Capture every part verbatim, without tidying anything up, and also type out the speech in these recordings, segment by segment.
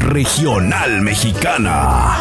Regional Mexicana.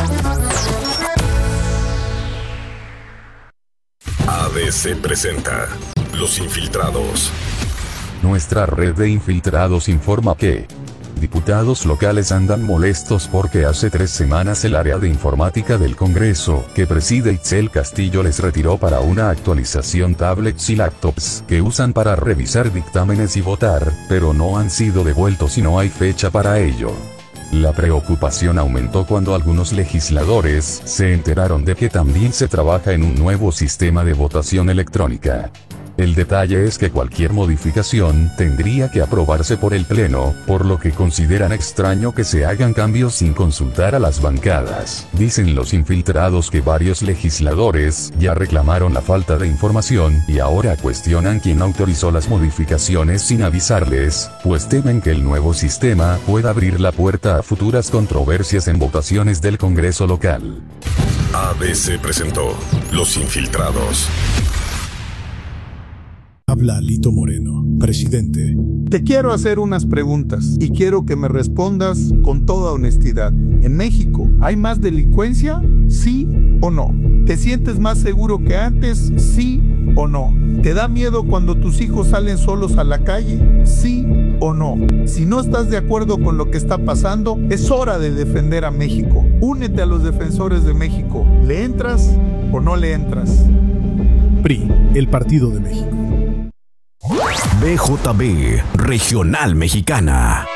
A B C presenta Los Infiltrados. Nuestra red de infiltrados informa que diputados locales andan molestos porque hace tres semanas el área de informática del Congreso, que preside Itzel Castillo, les retiró para una actualización tablets y laptops que usan para revisar dictámenes y votar, pero no han sido devueltos y no hay fecha para ello. La preocupación aumentó cuando algunos legisladores se enteraron de que también se trabaja en un nuevo sistema de votación electrónica. El detalle es que cualquier modificación tendría que aprobarse por el Pleno, por lo que consideran extraño que se hagan cambios sin consultar a las bancadas. Dicen los infiltrados que varios legisladores ya reclamaron la falta de información y ahora cuestionan quién autorizó las modificaciones sin avisarles, pues temen que el nuevo sistema pueda abrir la puerta a futuras controversias en votaciones del Congreso local. A B C presentó Los Infiltrados. Habla Alito Moreno, presidente. Te quiero hacer unas preguntas y quiero que me respondas con toda honestidad. ¿En México hay más delincuencia? ¿Sí o no? ¿Te sientes más seguro que antes? ¿Sí o no? ¿Te da miedo cuando tus hijos salen solos a la calle? ¿Sí o no? Si no estás de acuerdo con lo que está pasando, es hora de defender a México. Únete a los defensores de México. ¿Le entras o no le entras? P R I, el Partido de México. B J B, Regional Mexicana.